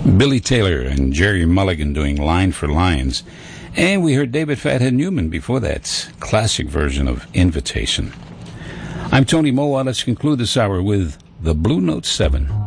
Billy Taylor and Jerry Mulligan doing Line for Lines. And we heard David Fathead Newman before that classic version of Invitation. I'm Tony Moa. Let's conclude this hour with the Blue Note 7.